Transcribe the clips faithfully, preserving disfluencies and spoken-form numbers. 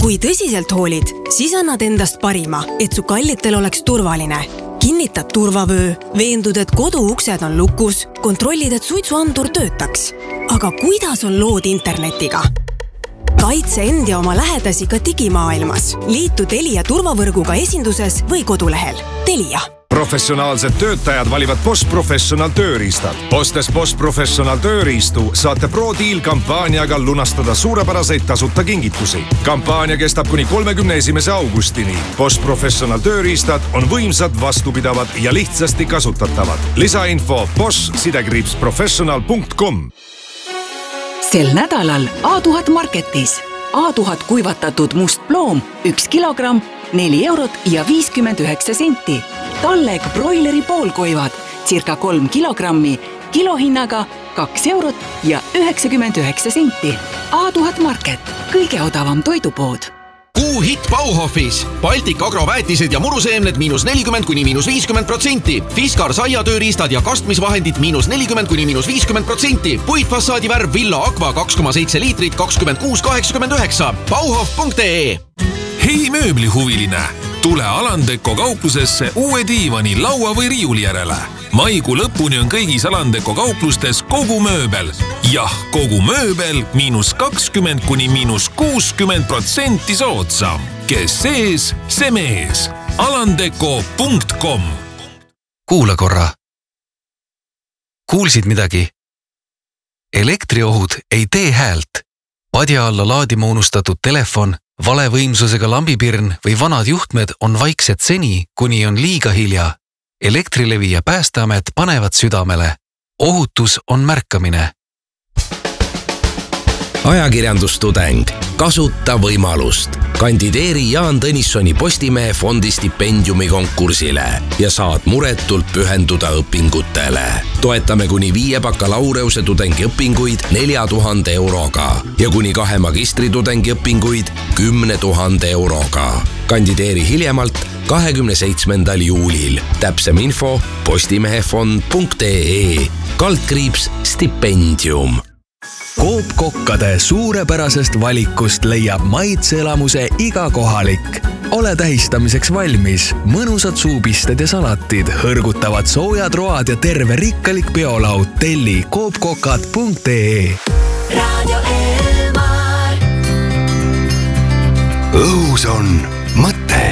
Kui tõsiselt hoolid, siis annad endast parima, et su kallitel oleks turvaline. Kinnitad turvavöö, veendud, et koduuksed on lukus, kontrollid, et suitsuandur töötaks. Aga kuidas on lood internetiga? Kaitse end ja oma lähedasi ka digimaailmas. Liitu Telia turvavõrguga esinduses või kodulehel. Telia. Professionaalsed töötajad valivad Bosch Professional tööriistad. Ostes Bosch Professional tööriistu saate Pro-Deal kampaaniaga lunastada suurepäraseid tasuta kingitusi. Kampaania kestab kuni kolmekümne esimese augustini. Bosch Professional tööriistad on võimsad, vastupidavad ja lihtsasti kasutatavad. Lisainfo bosch sidekriips professional punkt com. Sel nädalal A tuhat Marketis. A tuhat kuivatatud must ploom, üks kilogramm, neli eurot ja viiskümmend üheksa senti. Talleg broileri poolkoivad, circa kolm kilogrammi, kilohinnaga kaks eurot ja üheksakümmend üheksa senti. A tuhat Market, kõige odavam toidupood. Kuu hitt Bauhofis. Baltic agroväetised ja muruseemned miinus nelikümmend kuni miinus viiskümmend protsenti. Fiskar saiatööriistad ja kastmisvahendid miinus nelikümmend kuni miinus viiskümmend protsenti. Puitfassaadi värv Villa Aqua kaks koma seitse liitrit kakskümmend kuus kaheksakümmend üheksa. Bauhof punkt ee. Hei mööblihuviline, tule Alandeko kauplusesse uue diivani, laua või riiuli järele. Maikuu lõpuni on kõigis Alandeko kauplustes kogu mööbel. Jah, kogu mööbel miinus kakskümmend kuni miinus kuuskümmend protsenti soodsam. Kes sees, see mees. Alandeko punkt com. Kuula korra. Kuulsid midagi? Elektriohud ei tee häält. Padja alla laadima unustatud telefon, valevõimsusega lambipirn või vanad juhtmed on vaiksed seni, kuni on liiga hilja. Elektrilevi ja Päästeamet panevad südamele. Ohutus on märkamine. Ajakirjandustudeng. Kasuta võimalust. Kandideeri Jaan Tõnissoni Postimehe fondi stipendiumi konkursile ja saad muretult pühenduda õpingutele. Toetame kuni viie bakalaureuse tudengi õpinguid nelja tuhande euroga ja kuni kahe magistritudengi õpinguid kümne tuhande euroga. Kandideeri hiljemalt kahekümne seitsmendal juulil. Täpsem info postimehefond punkt ee. Kaldkriips stipendium. Coop Kokkade suurepärasest valikust leiab maitseelamuse iga kohalik. Ole tähistamiseks valmis. Mõnusad suupisted ja salatid, hõrgutavad soojad road ja terve rikkalik peolaud. Telli coop kokad punkt ee. Radio Elmar. Õhus on mõte.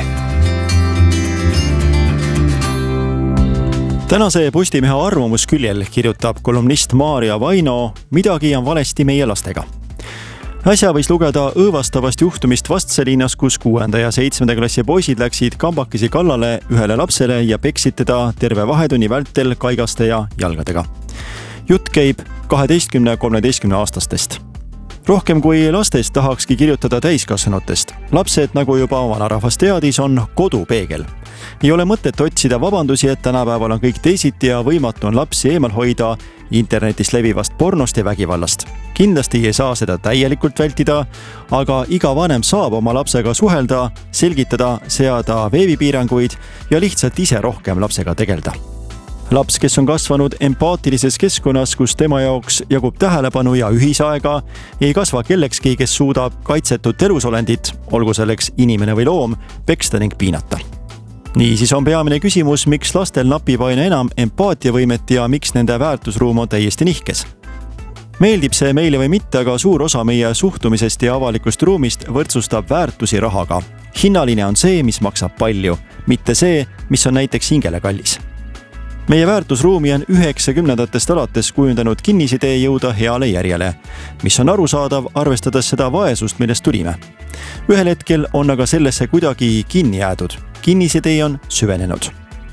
Tänase Postimehe arvamusküljel kirjutab kolumnist Maarja Vaino, midagi on valesti meie lastega. Äsja võis lugeda õõvastavast juhtumist Vastseliinas, kus kuuenda ja seitsmenda klassi poisid läksid kambakesi kallale ühele lapsele ja peksid teda terve vahetunni vältel kaigaste ja jalgadega. Jutt käib kaheteistkümne kolmeteistkümne aastastest. Rohkem kui lastest tahakski kirjutada täiskasvanutest. Lapsed, nagu juba vanarahvas teadis, on kodupeegel. Ei ole mõtet otsida vabandusi, et tänapäeval on kõik teisiti ja võimatu on lapsi eemal hoida internetis levivast pornost ja vägivallast. Kindlasti ei saa seda täielikult vältida, aga iga vanem saab oma lapsega suhelda, selgitada, seada veebipiiranguid ja lihtsalt ise rohkem lapsega tegelda. Laps, kes on kasvanud empaatilises keskkonnas, kus tema jaoks jagub tähelepanu ja ühisaega, ei kasva kellekski, kes suudab kaitsetut elusolendit, olgu selleks inimene või loom, peksta ning piinata. Niisiis on peamine küsimus, miks lastel napib aina enam empaatiavõimet ja miks nende väärtusruum on täiesti nihkes. Meeldib see meile või mitte, aga suur osa meie suhtumisest ja avalikust ruumist võrdsustab väärtusi rahaga. Hinnaline on see, mis maksab palju, mitte see, mis on näiteks hingele kallis. Meie väärtusruumi on üheksakümnendatest alates kujundanud kinnisidee jõuda heale järjele, mis on arusaadav, arvestades seda vaesust, millest tulime. Ühel hetkel on aga sellesse kuidagi kinni jäädud. Kinnisidee on süvenenud.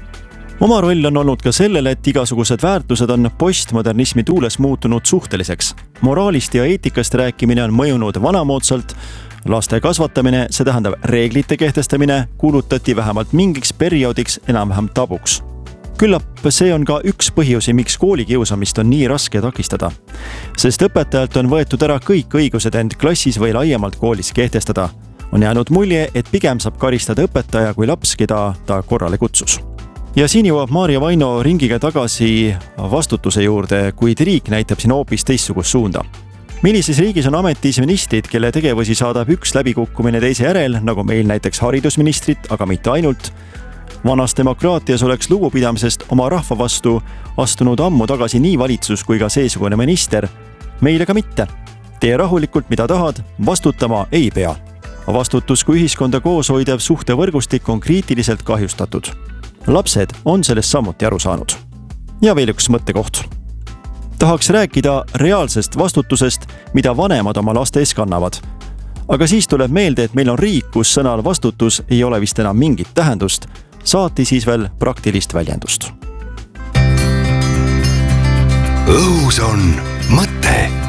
Oma roll on olnud ka sellele, et igasugused väärtused on postmodernismi tuules muutunud suhteliseks. Moraalist ja eetikast rääkimine on mõjunud vanamoodsalt. Laste kasvatamine, see tähendab reeglite kehtestamine, kuulutati vähemalt mingiks perioodiks enam-vähem tabuks. Küllap see on ka üks põhjusi, miks koolikiusamist on nii raske takistada. Sest õpetajalt on võetud ära kõik õigused end klassis või laiemalt koolis kehtestada. On jäänud mulje, et pigem saab karistada õpetaja kui laps, keda ta korrale kutsus. Ja siin jõuab Maarja Vaino ringiga tagasi vastutuse juurde, kuid riik näitab siin hoopis teistsugust suunda. Millises riigis on ametis ministrid, kelle tegevusi saadab üks läbikukkumine teise järel, nagu meil näiteks haridusministrit, aga mitte ainult? Vanas demokraatias oleks lugupidamisest oma rahva vastu astunud ammu tagasi nii valitsus kui ka seesugune minister. Meile ka mitte. Tee rahulikult, mida tahad, vastutama ei pea. Vastutus kui ühiskonda koos hoidev suhtevõrgustik on kriitiliselt kahjustatud. Lapsed on sellest samuti aru saanud. Ja veel üks mõttekoht. Tahaks rääkida reaalsest vastutusest, mida vanemad oma laste ees kannavad. Aga siis tuleb meelde, et meil on riik, kus sõnal vastutus ei ole vist enam mingit tähendust, saati siis veel praktilist väljendust. Õhus on mõte.